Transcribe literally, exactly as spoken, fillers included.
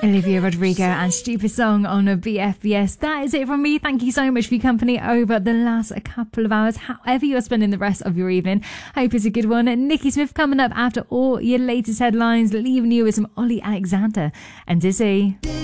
Olivia Rodrigo and Stupid Song on a B F B S. That is it from me. Thank you so much for your company over the last couple of hours, however you're spending the rest of your evening. Hope it's a good one. Nikki Smith coming up after all your latest headlines, leaving you with some Ollie Alexander and Dizzy.